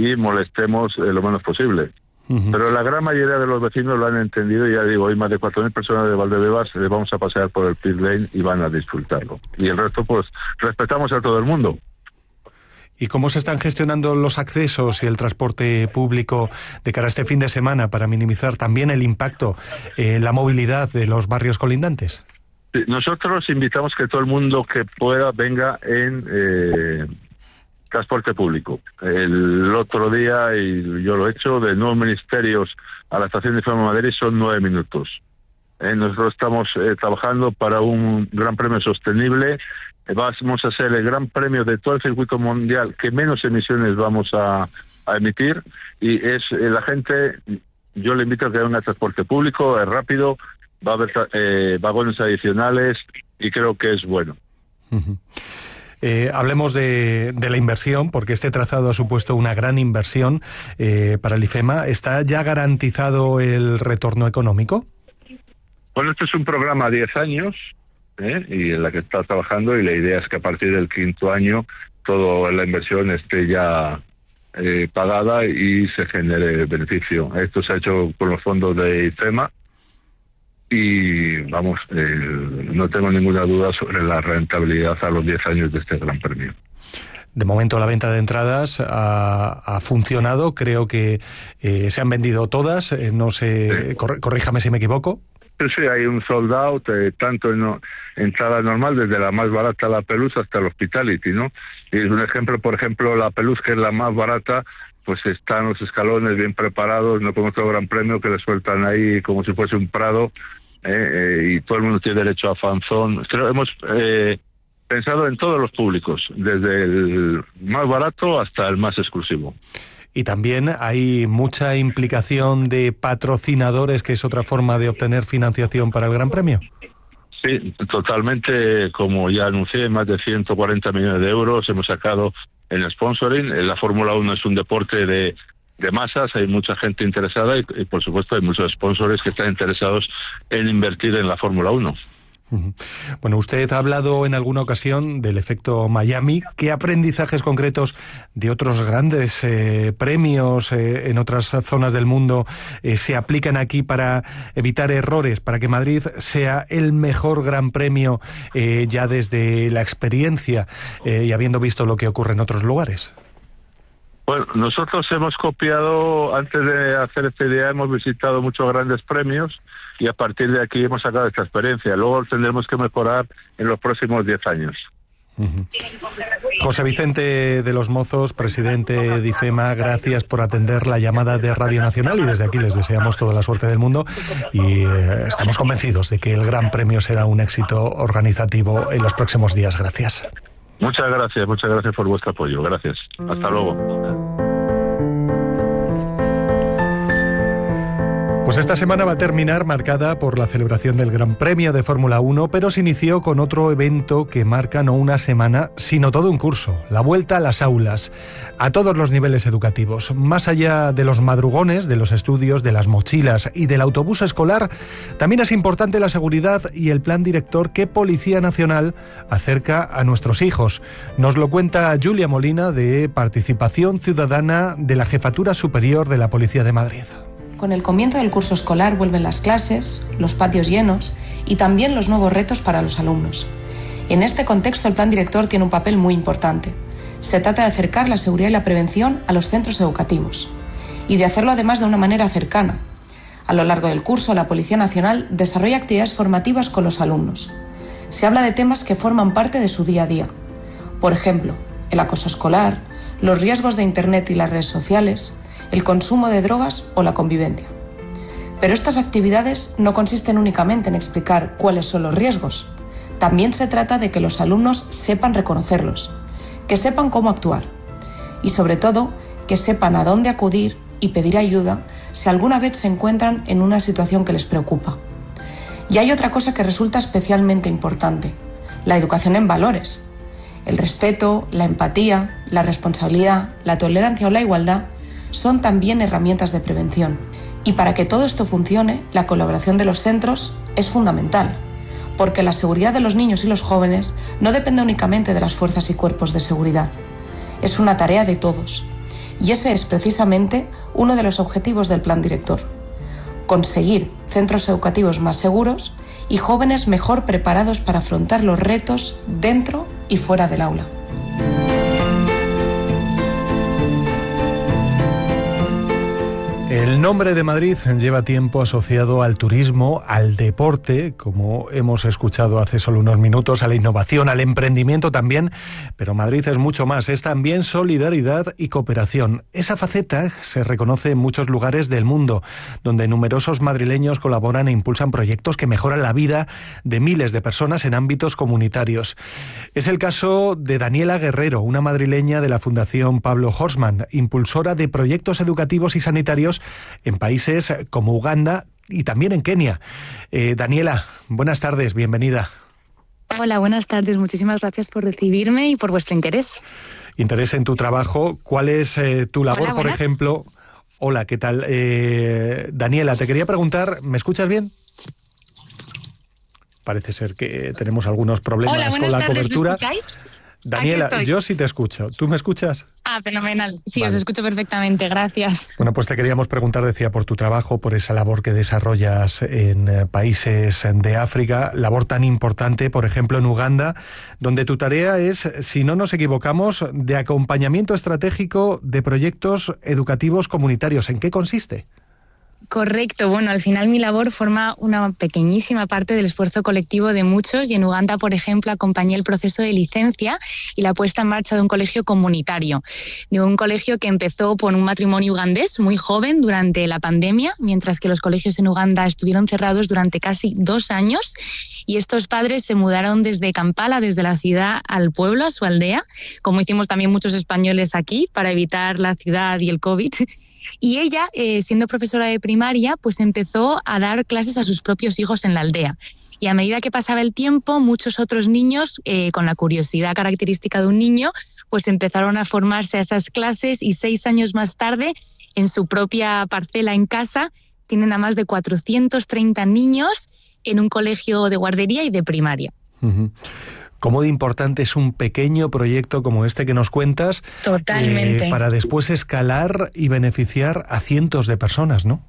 y molestemos lo menos posible. Pero la gran mayoría de los vecinos lo han entendido y ya digo, hay más de 4.000 personas de Valdebebas, les vamos a pasear por el pit lane y van a disfrutarlo. Y el resto, pues, respetamos a todo el mundo. ¿Y cómo se están gestionando los accesos y el transporte público de cara a este fin de semana para minimizar también el impacto en la movilidad de los barrios colindantes? Sí, nosotros invitamos que todo el mundo que pueda venga en transporte público. El otro día, y yo lo he hecho, de Nuevos Ministerios a la estación de IFEMA Madrid son 9 minutos. Nosotros estamos trabajando para un gran premio sostenible. Vamos a hacer el gran premio de todo el circuito mundial que menos emisiones vamos a emitir, y es la gente, yo le invito a que venga a transporte público, es rápido, va a haber vagones adicionales y creo que es bueno. Hablemos de la inversión, porque este trazado ha supuesto una gran inversión para el IFEMA. ¿Está ya garantizado el retorno económico? Bueno, este es un programa a 10 años, y en la que está trabajando, y la idea es que a partir del 5º año toda la inversión esté ya pagada y se genere beneficio. Esto se ha hecho con los fondos de IFEMA y vamos, no tengo ninguna duda sobre la rentabilidad a los 10 años de este gran premio. De momento la venta de entradas ha funcionado, creo que se han vendido todas, no sé, sí. Corríjame si me equivoco. Sí, hay un sold out, tanto en entrada normal, desde la más barata, la Peluz, hasta el Hospitality, ¿no? Y es un ejemplo, por ejemplo, la Peluz, que es la más barata, pues están los escalones bien preparados, no como otro gran premio que le sueltan ahí como si fuese un prado, y todo el mundo tiene derecho a fanzón. Hemos pensado en todos los públicos, desde el más barato hasta el más exclusivo. Y también hay mucha implicación de patrocinadores, que es otra forma de obtener financiación para el Gran Premio. Sí, totalmente. Como ya anuncié, más de 140 millones de euros hemos sacado en sponsoring. La Fórmula 1 es un deporte de masas, hay mucha gente interesada y por supuesto hay muchos sponsors que están interesados en invertir en la Fórmula 1. Bueno, usted ha hablado en alguna ocasión del efecto Miami. ¿Qué aprendizajes concretos de otros grandes premios en otras zonas del mundo se aplican aquí para evitar errores, para que Madrid sea el mejor gran premio ya desde la experiencia y habiendo visto lo que ocurre en otros lugares? Bueno, nosotros hemos copiado, antes de hacer esta idea, hemos visitado muchos grandes premios y a partir de aquí hemos sacado esta experiencia. Luego tendremos que mejorar en los próximos 10 años. José Vicente de los Mozos, presidente de IFEMA, gracias por atender la llamada de Radio Nacional y desde aquí les deseamos toda la suerte del mundo y estamos convencidos de que el Gran Premio será un éxito organizativo en los próximos días. Gracias. Muchas gracias por vuestro apoyo. Gracias. Hasta luego. Pues esta semana va a terminar marcada por la celebración del Gran Premio de Fórmula 1, pero se inició con otro evento que marca no una semana, sino todo un curso, la vuelta a las aulas, a todos los niveles educativos. Más allá de los madrugones, de los estudios, de las mochilas y del autobús escolar, también es importante la seguridad y el plan director que Policía Nacional acerca a nuestros hijos. Nos lo cuenta Julia Molina, de Participación Ciudadana de la Jefatura Superior de la Policía de Madrid. Con el comienzo del curso escolar vuelven las clases, los patios llenos y también los nuevos retos para los alumnos. En este contexto, el plan director tiene un papel muy importante. Se trata de acercar la seguridad y la prevención a los centros educativos y de hacerlo además de una manera cercana. A lo largo del curso, la Policía Nacional desarrolla actividades formativas con los alumnos. Se habla de temas que forman parte de su día a día. Por ejemplo, el acoso escolar, los riesgos de Internet y las redes sociales, el consumo de drogas o la convivencia. Pero estas actividades no consisten únicamente en explicar cuáles son los riesgos. También se trata de que los alumnos sepan reconocerlos, que sepan cómo actuar y, sobre todo, que sepan a dónde acudir y pedir ayuda si alguna vez se encuentran en una situación que les preocupa. Y hay otra cosa que resulta especialmente importante: la educación en valores. El respeto, la empatía, la responsabilidad, la tolerancia o la igualdad son también herramientas de prevención. Y para que todo esto funcione, la colaboración de los centros es fundamental, porque la seguridad de los niños y los jóvenes no depende únicamente de las fuerzas y cuerpos de seguridad. Es una tarea de todos. Y ese es precisamente uno de los objetivos del Plan Director: conseguir centros educativos más seguros y jóvenes mejor preparados para afrontar los retos dentro y fuera del aula. El nombre de Madrid lleva tiempo asociado al turismo, al deporte, como hemos escuchado hace solo unos minutos, a la innovación, al emprendimiento también, pero Madrid es mucho más, es también solidaridad y cooperación. Esa faceta se reconoce en muchos lugares del mundo, donde numerosos madrileños colaboran e impulsan proyectos que mejoran la vida de miles de personas en ámbitos comunitarios. Es el caso de Daniela Guerrero, una madrileña de la Fundación Pablo Horstmann, impulsora de proyectos educativos y sanitarios en países como Uganda y también en Kenia. Daniela, buenas tardes, bienvenida. Hola, buenas tardes. Muchísimas gracias por recibirme y por vuestro interés. Interés en tu trabajo. ¿Cuál es tu labor, Hola, por ejemplo? Hola, ¿qué tal? Daniela, te quería preguntar, ¿me escuchas bien? Parece ser que tenemos algunos problemas con la cobertura. ¿Me escucháis? Daniela, yo sí te escucho. ¿Tú me escuchas? Fenomenal. Sí, vale. Os escucho perfectamente. Gracias. Bueno, pues te queríamos preguntar, decía, por tu trabajo, por esa labor que desarrollas en países de África, labor tan importante, por ejemplo, en Uganda, donde tu tarea es, si no nos equivocamos, de acompañamiento estratégico de proyectos educativos comunitarios. ¿En qué consiste? Correcto. Bueno, al final mi labor forma una pequeñísima parte del esfuerzo colectivo de muchos y en Uganda, por ejemplo, acompañé el proceso de licencia y la puesta en marcha de un colegio comunitario, de un colegio que empezó por un matrimonio ugandés muy joven durante la pandemia, mientras que los colegios en Uganda estuvieron cerrados durante casi 2 años y estos padres se mudaron desde Kampala, desde la ciudad al pueblo, a su aldea, como hicimos también muchos españoles aquí para evitar la ciudad y el COVID. Y ella, siendo profesora de primaria, pues empezó a dar clases a sus propios hijos en la aldea. Y a medida que pasaba el tiempo, muchos otros niños, con la curiosidad característica de un niño, pues empezaron a formarse a esas clases y 6 años más tarde, en su propia parcela en casa, tienen a más de 430 niños en un colegio de guardería y de primaria. Uh-huh. ¿Cómo de importante es un pequeño proyecto como este que nos cuentas? Totalmente. Para después escalar y beneficiar a cientos de personas, ¿no?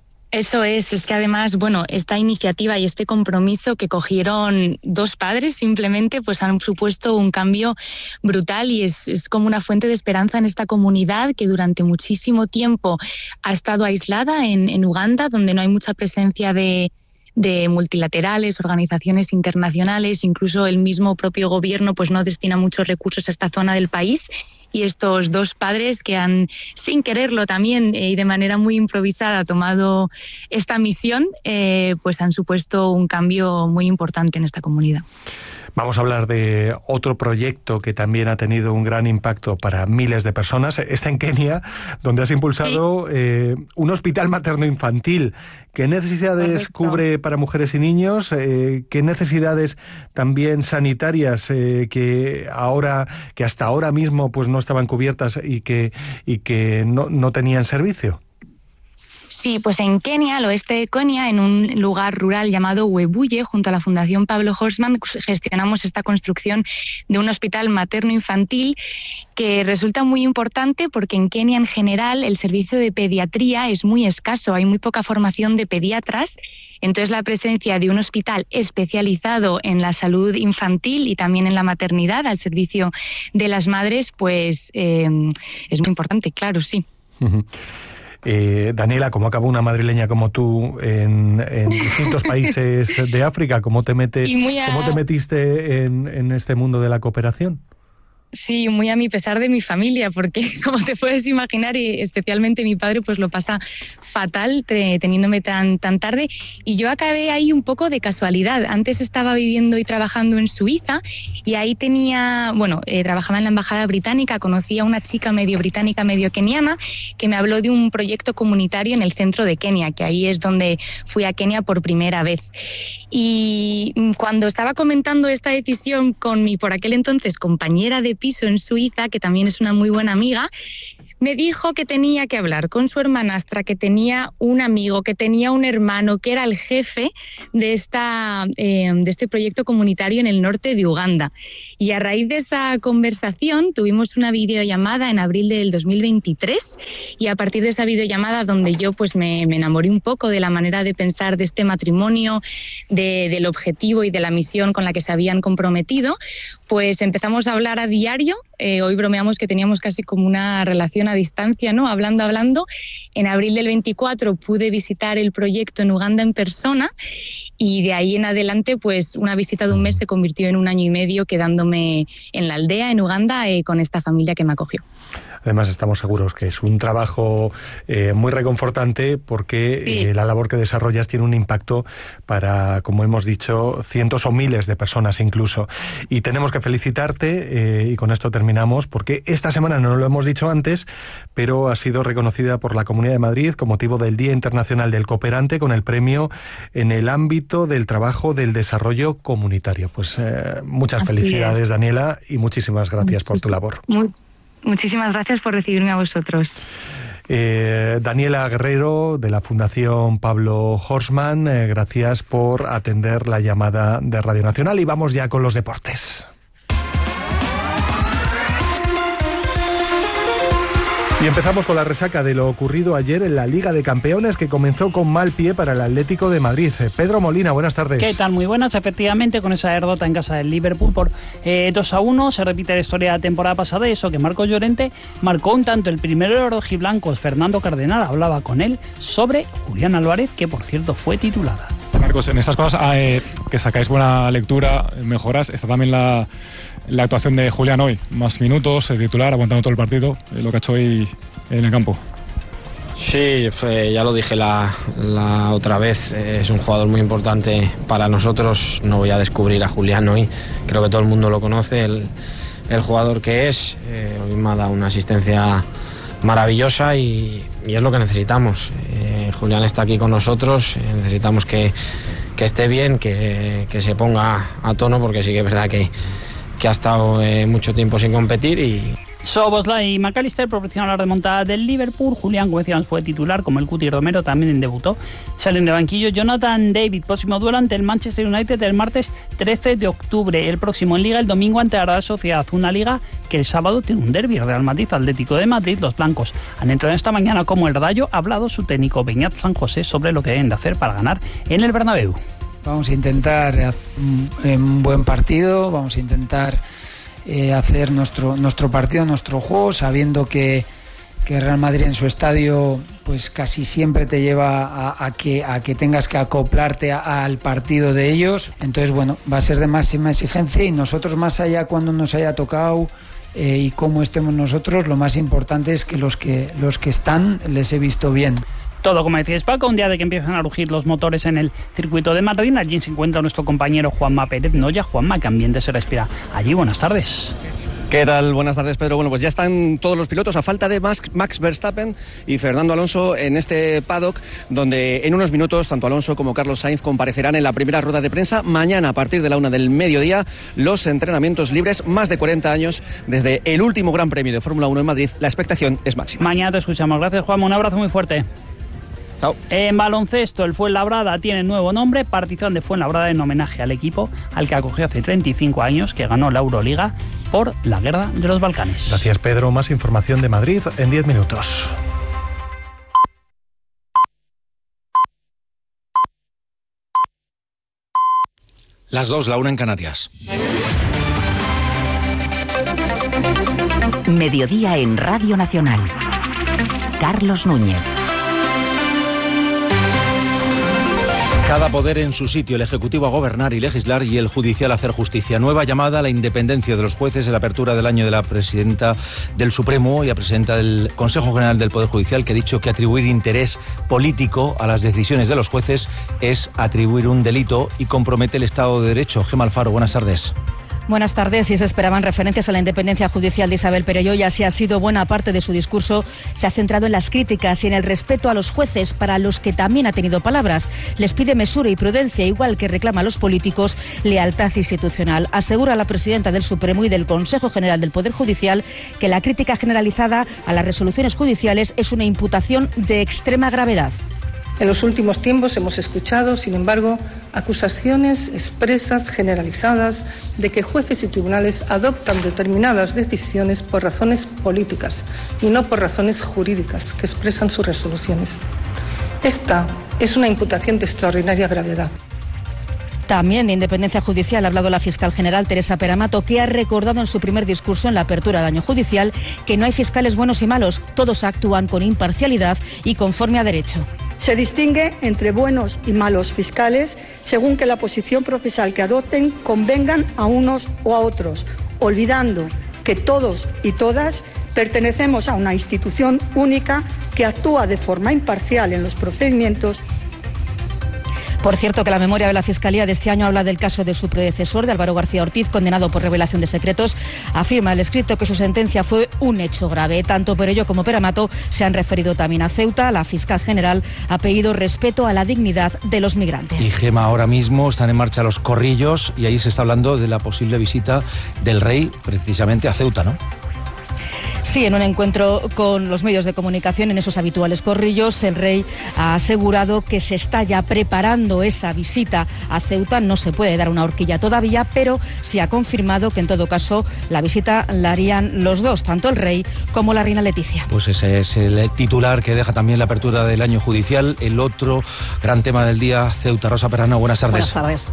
Eso es que además, bueno, esta iniciativa y este compromiso que cogieron 2 padres simplemente pues han supuesto un cambio brutal y es como una fuente de esperanza en esta comunidad que durante muchísimo tiempo ha estado aislada en Uganda, donde no hay mucha presencia de multilaterales, organizaciones internacionales, incluso el mismo propio gobierno pues no destina muchos recursos a esta zona del país. Y estos 2 padres que han, sin quererlo también y de manera muy improvisada, tomado esta misión, pues han supuesto un cambio muy importante en esta comunidad. Vamos a hablar de otro proyecto que también ha tenido un gran impacto para miles de personas. Está en Kenia, donde has impulsado un hospital materno-infantil. ¿Qué necesidades cubre para mujeres y niños? ¿Qué necesidades también sanitarias que hasta ahora mismo pues no estaban cubiertas y que no tenían servicio? Sí, pues en Kenia, al oeste de Kenia, en un lugar rural llamado Webuye, junto a la Fundación Pablo Horstmann, gestionamos esta construcción de un hospital materno-infantil que resulta muy importante porque en Kenia en general el servicio de pediatría es muy escaso, hay muy poca formación de pediatras. Entonces la presencia de un hospital especializado en la salud infantil y también en la maternidad al servicio de las madres, pues es muy importante, claro, sí. Uh-huh. Daniela, ¿cómo acabó una madrileña como tú en distintos países de África? ¿Cómo te metiste en este mundo de la cooperación? Sí, muy a mi pesar de mi familia, porque como te puedes imaginar, y especialmente mi padre, pues lo pasa fatal teniéndome tan tarde. Y yo acabé ahí un poco de casualidad. Antes estaba viviendo y trabajando en Suiza y ahí trabajaba en la embajada británica, conocí a una chica medio británica, medio keniana, que me habló de un proyecto comunitario en el centro de Kenia, que ahí es donde fui a Kenia por primera vez. Y cuando estaba comentando esta decisión con mi, por aquel entonces, compañera de piso en Suiza, que también es una muy buena amiga, me dijo que tenía que hablar con su hermanastra, que tenía un amigo, que tenía un hermano, que era el jefe de este proyecto comunitario en el norte de Uganda. Y a raíz de esa conversación tuvimos una videollamada en abril del 2023 y a partir de esa videollamada donde yo pues me enamoré un poco de la manera de pensar de este matrimonio, del objetivo y de la misión con la que se habían comprometido, pues empezamos a hablar a diario. Hoy bromeamos que teníamos casi como una relación a distancia, ¿no? Hablando. En abril del 24 pude visitar el proyecto en Uganda en persona y de ahí en adelante, pues una visita de un mes se convirtió en 1 año y medio quedándome en la aldea, en Uganda, con esta familia que me acogió. Además, estamos seguros que es un trabajo muy reconfortante porque la labor que desarrollas tiene un impacto para, como hemos dicho, cientos o miles de personas incluso. Y tenemos que felicitarte, y con esto terminamos, porque esta semana, no lo hemos dicho antes, pero ha sido reconocida por la Comunidad de Madrid con motivo del Día Internacional del Cooperante con el premio en el ámbito del trabajo del desarrollo comunitario. Pues muchas felicidades, Daniela, y muchísimas gracias por tu labor. Muchísimas gracias por recibirme a vosotros. Daniela Guerrero, de la Fundación Pablo Horstmann, gracias por atender la llamada de Radio Nacional y vamos ya con los deportes. Y empezamos con la resaca de lo ocurrido ayer en la Liga de Campeones, que comenzó con mal pie para el Atlético de Madrid. Pedro Molina, buenas tardes. ¿Qué tal? Muy buenas. Efectivamente, con esa derrota en casa del Liverpool por 2-1, se repite la historia de la temporada pasada, y eso que Marcos Llorente marcó un tanto. El primero de los rojiblancos, Fernando Cardenal, hablaba con él sobre Julián Álvarez, que por cierto fue titulada. Marcos, en esas cosas que sacáis buena lectura, mejoras, está también la actuación de Julián hoy. Más minutos, titular, aguantando todo el partido, lo que ha hecho hoy en el campo. Sí, ya lo dije la otra vez, es un jugador muy importante para nosotros. No voy a descubrir a Julián hoy, creo que todo el mundo lo conoce, el jugador que es. Hoy me ha dado una asistencia maravillosa y es lo que necesitamos. Julián está aquí con nosotros, necesitamos que esté bien, que se ponga a tono, porque sí que es verdad que ha estado mucho tiempo sin competir y... Szoboszlai y McAllister proporcionaron la remontada del Liverpool. Julián, como decíamos, fue titular, como el Cuti Romero también debutó. Salen de banquillo Jonathan David, próximo duelo ante el Manchester United el martes 13 de octubre. El próximo en Liga, el domingo ante la Real Sociedad. Una Liga que el sábado tiene un derbi, Real Madrid Atlético de Madrid. Los blancos han entrado esta mañana como el Rayo. Ha hablado su técnico Beñat San José sobre lo que deben de hacer para ganar en el Bernabéu. Vamos a intentar un buen partido, vamos a intentar hacer nuestro partido, nuestro juego, sabiendo que Real Madrid en su estadio pues casi siempre te lleva a que tengas que acoplarte al partido de ellos. Entonces, bueno, va a ser de máxima exigencia y nosotros, más allá cuando nos haya tocado y cómo estemos nosotros, lo más importante es que los que están les he visto bien. Todo, como decíais, Paco, un día de que empiezan a rugir los motores en el circuito de Madrid. Allí se encuentra nuestro compañero Juanma Pérez Noya. Juanma, ¿qué ambiente se respira allí? Buenas tardes. ¿Qué tal? Buenas tardes, Pedro. Bueno, pues ya están todos los pilotos a falta de Max Verstappen y Fernando Alonso en este paddock, donde en unos minutos tanto Alonso como Carlos Sainz comparecerán en la primera rueda de prensa. Mañana, a partir de la 1 del mediodía, los entrenamientos libres. Más de 40 años desde el último Gran Premio de Fórmula 1 en Madrid. La expectación es máxima. Mañana te escuchamos. Gracias, Juanma. Un abrazo muy fuerte. Chao. En baloncesto, el Fuenlabrada tiene nuevo nombre, Partizan de Fuenlabrada, en homenaje al equipo al que acogió hace 35 años, que ganó la Euroliga por la Guerra de los Balcanes. Gracias, Pedro. Más información de Madrid en 10 minutos. Las 2, la 1 en Canarias. Mediodía en Radio Nacional. Carlos Núñez. Cada poder en su sitio, el Ejecutivo a gobernar y legislar y el Judicial a hacer justicia. Nueva llamada a la independencia de los jueces en la apertura del año de la presidenta del Supremo y la presidenta del Consejo General del Poder Judicial, que ha dicho que atribuir interés político a las decisiones de los jueces es atribuir un delito y compromete el Estado de Derecho. Gemma Alfaro, buenas tardes. Buenas tardes. Si se esperaban referencias a la independencia judicial de Isabel Perelló, y así ha sido, buena parte de su discurso se ha centrado en las críticas y en el respeto a los jueces, para los que también ha tenido palabras. Les pide mesura y prudencia, igual que reclama a los políticos lealtad institucional. Asegura la presidenta del Supremo y del Consejo General del Poder Judicial que la crítica generalizada a las resoluciones judiciales es una imputación de extrema gravedad. En los últimos tiempos hemos escuchado, sin embargo, acusaciones expresas, generalizadas, de que jueces y tribunales adoptan determinadas decisiones por razones políticas y no por razones jurídicas que expresan sus resoluciones. Esta es una imputación de extraordinaria gravedad. También de independencia judicial ha hablado la fiscal general Teresa Peramato, que ha recordado en su primer discurso en la apertura de año judicial que no hay fiscales buenos y malos, todos actúan con imparcialidad y conforme a derecho. Se distingue entre buenos y malos fiscales según que la posición procesal que adopten convengan a unos o a otros, olvidando que todos y todas pertenecemos a una institución única que actúa de forma imparcial en los procedimientos. Por cierto, que la memoria de la Fiscalía de este año habla del caso de su predecesor, de Álvaro García Ortiz, condenado por revelación de secretos. Afirma el escrito que su sentencia fue un hecho grave. Tanto Perelló como Peramato se han referido también a Ceuta. La fiscal general ha pedido respeto a la dignidad de los migrantes. Y Gema, ahora mismo están en marcha los corrillos y ahí se está hablando de la posible visita del rey precisamente a Ceuta, ¿no? Sí, en un encuentro con los medios de comunicación en esos habituales corrillos, el rey ha asegurado que se está ya preparando esa visita a Ceuta. No se puede dar una horquilla todavía, pero sí ha confirmado que en todo caso la visita la harían los dos, tanto el rey como la reina Leticia. Pues ese es el titular que deja también la apertura del año judicial. El otro gran tema del día, Ceuta. Rosa Perrano, buenas tardes. Buenas tardes.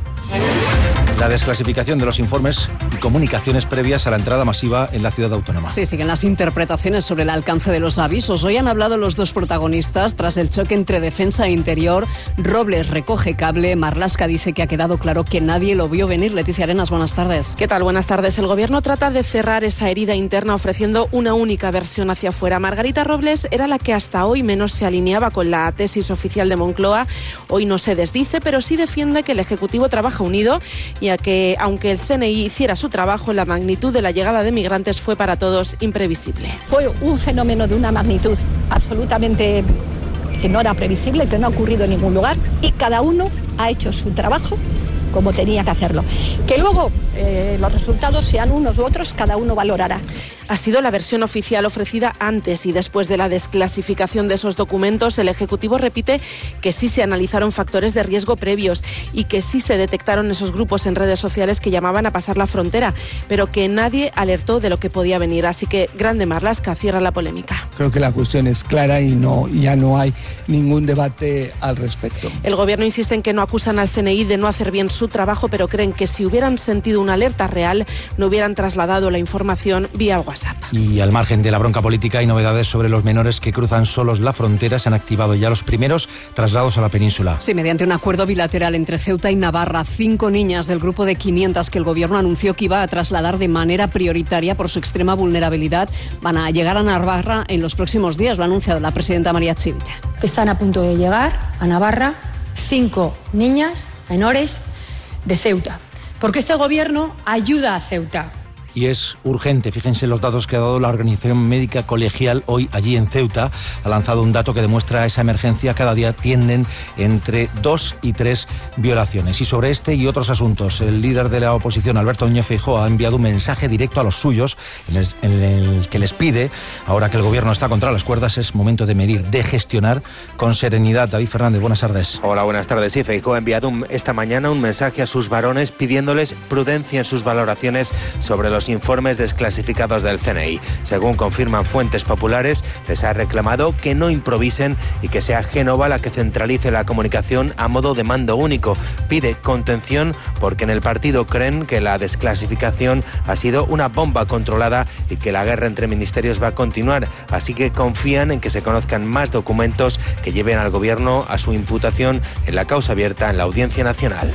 La desclasificación de los informes y comunicaciones previas a la entrada masiva en la ciudad autónoma. Sí, siguen las interpretaciones sobre el alcance de los avisos. Hoy han hablado los dos protagonistas tras el choque entre defensa e interior. Robles recoge cable, Marlaska dice que ha quedado claro que nadie lo vio venir. Leticia Arenas, buenas tardes. ¿Qué tal? Buenas tardes. El Gobierno trata de cerrar esa herida interna ofreciendo una única versión hacia afuera. Margarita Robles era la que hasta hoy menos se alineaba con la tesis oficial de Moncloa. Hoy no se desdice, pero sí defiende que el Ejecutivo trabaja unido, ya que, aunque el CNI hiciera su trabajo, la magnitud de la llegada de migrantes fue para todos imprevisible. Fue un fenómeno de una magnitud absolutamente que no era previsible, que no ha ocurrido en ningún lugar, y cada uno ha hecho su trabajo como tenía que hacerlo. Que luego los resultados sean unos u otros, cada uno valorará. Ha sido la versión oficial ofrecida antes y después de la desclasificación de esos documentos. El Ejecutivo repite que sí se analizaron factores de riesgo previos y que sí se detectaron esos grupos en redes sociales que llamaban a pasar la frontera, pero que nadie alertó de lo que podía venir. Así que Grande Marlaska cierra la polémica. Creo que la cuestión es clara y ya no hay ningún debate al respecto. El Gobierno insiste en que no acusan al CNI de no hacer bien su trabajo, pero creen que si hubieran sentido una alerta real, no hubieran trasladado la información vía WhatsApp. Y al margen de la bronca política, hay novedades sobre los menores que cruzan solos la frontera. Se han activado ya los primeros traslados a la península. Sí, mediante un acuerdo bilateral entre Ceuta y Navarra, 5 niñas del grupo de 500 que el Gobierno anunció que iba a trasladar de manera prioritaria por su extrema vulnerabilidad van a llegar a Navarra en los próximos días. Lo ha anunciado la presidenta María Chivite. Están a punto de llegar a Navarra 5 niñas menores de Ceuta, porque este Gobierno ayuda a Ceuta. Y es urgente. Fíjense los datos que ha dado la Organización Médica Colegial hoy allí en Ceuta. Ha lanzado un dato que demuestra esa emergencia. Cada día tienden entre 2 y 3 violaciones. Y sobre este y otros asuntos, el líder de la oposición, Alberto Núñez Feijóo, ha enviado un mensaje directo a los suyos en el que les pide, ahora que el Gobierno está contra las cuerdas, es momento de medir, de gestionar con serenidad. David Fernández, buenas tardes. Hola, buenas tardes. Sí, Feijóo ha enviado esta mañana un mensaje a sus varones pidiéndoles prudencia en sus valoraciones sobre los informes desclasificados del CNI. Según confirman fuentes populares, les ha reclamado que no improvisen y que sea Génova la que centralice la comunicación a modo de mando único. Pide contención porque en el partido creen que la desclasificación ha sido una bomba controlada y que la guerra entre ministerios va a continuar. Así que confían en que se conozcan más documentos que lleven al Gobierno a su imputación en la causa abierta en la Audiencia Nacional.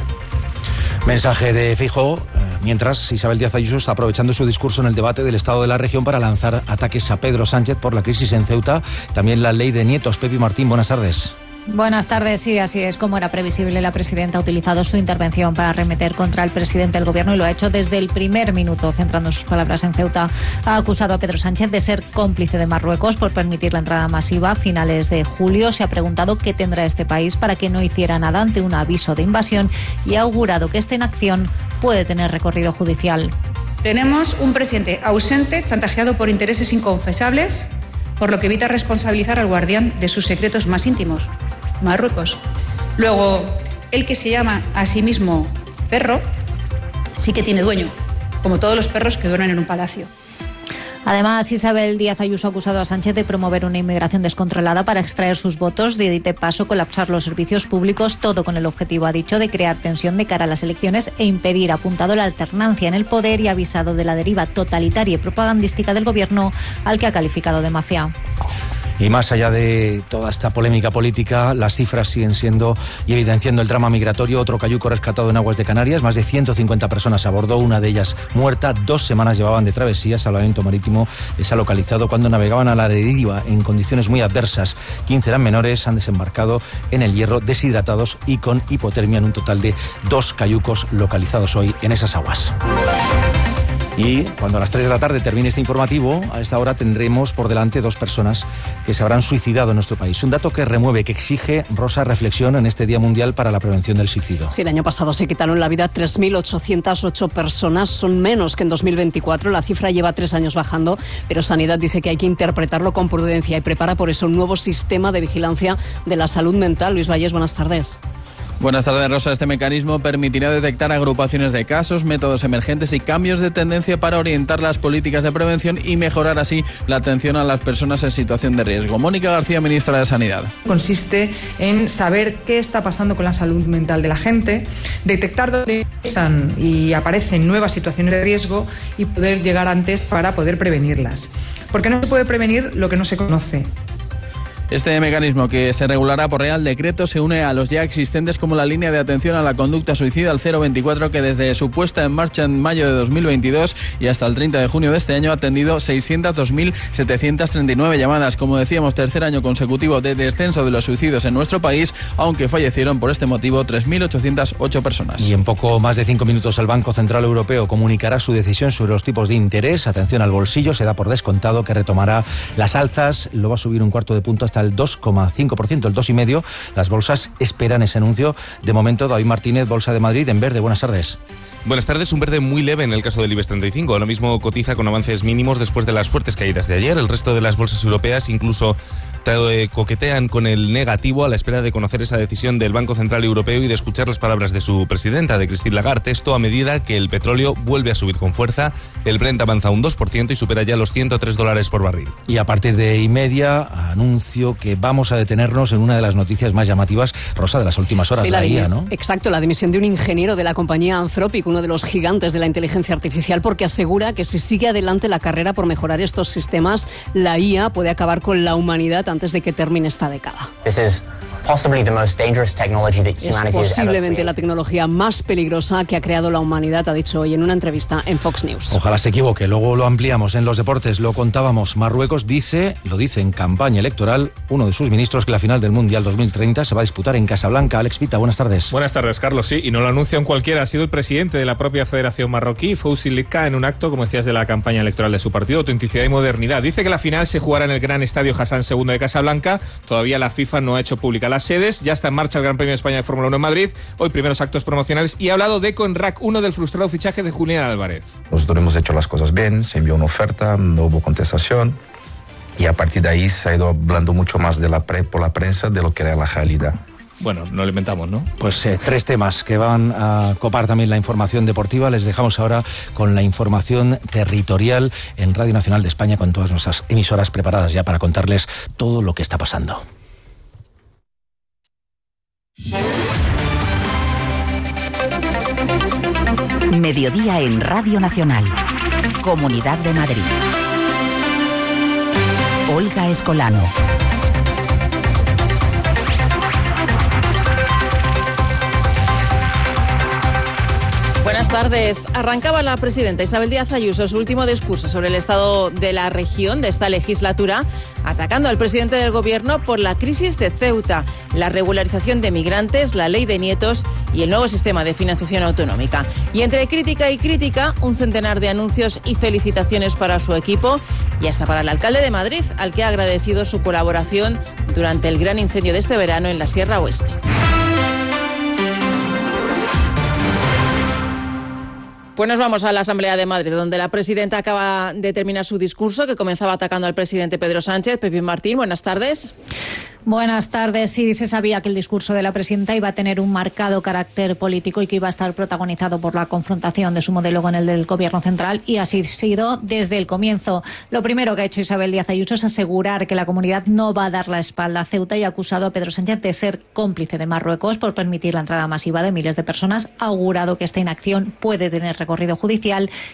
Mensaje de Feijóo, mientras Isabel Díaz Ayuso está aprovechando su discurso en el debate del Estado de la región para lanzar ataques a Pedro Sánchez por la crisis en Ceuta. También la ley de nietos. Pepi Martín, buenas tardes. Buenas tardes, sí, así es. Como era previsible, la presidenta ha utilizado su intervención para arremeter contra el presidente del Gobierno y lo ha hecho desde el primer minuto, centrando sus palabras en Ceuta. Ha acusado a Pedro Sánchez de ser cómplice de Marruecos por permitir la entrada masiva a finales de julio. Se ha preguntado qué tendrá este país para que no hiciera nada ante un aviso de invasión y ha augurado que esta inacción puede tener recorrido judicial. Tenemos un presidente ausente, chantajeado por intereses inconfesables, por lo que evita responsabilizar al guardián de sus secretos más íntimos, Marruecos. Luego, el que se llama a sí mismo perro, sí que tiene dueño, como todos los perros que duermen en un palacio. Además, Isabel Díaz Ayuso ha acusado a Sánchez de promover una inmigración descontrolada para extraer sus votos, de paso colapsar los servicios públicos, todo con el objetivo, ha dicho, de crear tensión de cara a las elecciones e impedir, ha apuntado, la alternancia en el poder y ha avisado de la deriva totalitaria y propagandística del Gobierno, al que ha calificado de mafia. Y más allá de toda esta polémica política, las cifras siguen siendo y evidenciando el drama migratorio. Otro cayuco rescatado en aguas de Canarias, más de 150 personas a bordo, una de ellas muerta. 2 semanas llevaban de travesía. Salvamento Marítimo les ha localizado cuando navegaban a la deriva en condiciones muy adversas. 15 eran menores, han desembarcado en el Hierro deshidratados y con hipotermia, en un total de 2 cayucos localizados hoy en esas aguas. Y cuando a las 3 de la tarde termine este informativo, a esta hora tendremos por delante 2 personas que se habrán suicidado en nuestro país. Un dato que remueve, que exige, Rosa, reflexión en este Día Mundial para la Prevención del Suicidio. Sí, el año pasado se quitaron la vida 3.808 personas, son menos que en 2024. La cifra lleva 3 años bajando, pero Sanidad dice que hay que interpretarlo con prudencia y prepara por eso un nuevo sistema de vigilancia de la salud mental. Luis Valles, buenas tardes. Buenas tardes, Rosa. Este mecanismo permitirá detectar agrupaciones de casos, métodos emergentes y cambios de tendencia para orientar las políticas de prevención y mejorar así la atención a las personas en situación de riesgo. Mónica García, ministra de Sanidad. Consiste en saber qué está pasando con la salud mental de la gente, detectar dónde empiezan y aparecen nuevas situaciones de riesgo y poder llegar antes para poder prevenirlas. Porque no se puede prevenir lo que no se conoce. Este mecanismo, que se regulará por Real Decreto, se une a los ya existentes como la línea de atención a la conducta suicida al 024, que desde su puesta en marcha en mayo de 2022 y hasta el 30 de junio de este año ha atendido 602.739 llamadas. Como decíamos, tercer año consecutivo de descenso de los suicidios en nuestro país, aunque fallecieron por este motivo 3.808 personas. Y en poco más de 5 minutos el Banco Central Europeo comunicará su decisión sobre los tipos de interés. Atención al bolsillo, se da por descontado que retomará las alzas, lo va a subir 1/4 de punto hasta el 2,5%, el 2,5%. Las bolsas esperan ese anuncio. De momento, David Martínez, Bolsa de Madrid, en verde. Buenas tardes. Buenas tardes, un verde muy leve en el caso del IBEX 35. Ahora mismo cotiza con avances mínimos después de las fuertes caídas de ayer. El resto de las bolsas europeas incluso coquetean con el negativo a la espera de conocer esa decisión del Banco Central Europeo y de escuchar las palabras de su presidenta, de Christine Lagarde. Esto a medida que el petróleo vuelve a subir con fuerza. El Brent avanza un 2% y supera ya los $103 por barril. Y a partir de 1:30 anuncio que vamos a detenernos en una de las noticias más llamativas, Rosa, de las últimas horas, sí, la IA, ¿no? Exacto, la dimisión de un ingeniero de la compañía Anthropic, uno de los gigantes de la inteligencia artificial, porque asegura que si sigue adelante la carrera por mejorar estos sistemas, la IA puede acabar con la humanidad antes de que termine esta década. Es posiblemente la tecnología más peligrosa que ha creado la humanidad, ha dicho hoy en una entrevista en Fox News. Ojalá se equivoque, luego lo ampliamos en los deportes, lo contábamos. Marruecos lo dice en campaña electoral uno de sus ministros, que la final del Mundial 2030 se va a disputar en Casablanca. Alex Pita, buenas tardes. Buenas tardes, Carlos. Sí, y no lo anuncia un cualquiera, ha sido el presidente de la propia Federación Marroquí, Fouzi Lika, en un acto, como decías, de la campaña electoral de su partido, Autenticidad y Modernidad. Dice que la final se jugará en el Gran Estadio Hassan II de Casablanca. Todavía la FIFA no ha hecho pública las sedes. Ya está en marcha el Gran Premio de España de Fórmula 1 en Madrid. Hoy primeros actos promocionales y ha hablado de Conrac 1 del frustrado fichaje de Julián Álvarez. Nosotros hemos hecho las cosas bien, se envió una oferta, no hubo contestación y a partir de ahí se ha ido hablando mucho más por la prensa de lo que era la realidad. Bueno, no lo inventamos, ¿no? Pues 3 temas que van a copar también la información deportiva. Les dejamos ahora con la información territorial en Radio Nacional de España, con todas nuestras emisoras preparadas ya para contarles todo lo que está pasando. Mediodía en Radio Nacional. Comunidad de Madrid. Olga Escolano. Buenas tardes. Arrancaba la presidenta Isabel Díaz Ayuso su último discurso sobre el estado de la región de esta legislatura, atacando al presidente del Gobierno por la crisis de Ceuta, la regularización de migrantes, la ley de nietos y el nuevo sistema de financiación autonómica. Y entre crítica y crítica, un centenar de anuncios y felicitaciones para su equipo y hasta para el alcalde de Madrid, al que ha agradecido su colaboración durante el gran incendio de este verano en la Sierra Oeste. Pues nos vamos a la Asamblea de Madrid, donde la presidenta acaba de terminar su discurso, que comenzaba atacando al presidente Pedro Sánchez. Pepín Martín, buenas tardes. Buenas tardes. Sí, se sabía que el discurso de la presidenta iba a tener un marcado carácter político y que iba a estar protagonizado por la confrontación de su modelo con el del Gobierno central, y así ha sido desde el comienzo. Lo primero que ha hecho Isabel Díaz Ayuso es asegurar que la comunidad no va a dar la espalda a Ceuta y ha acusado a Pedro Sánchez de ser cómplice de Marruecos por permitir la entrada masiva de miles de personas. Ha augurado que esta inacción puede tener recorrido judicial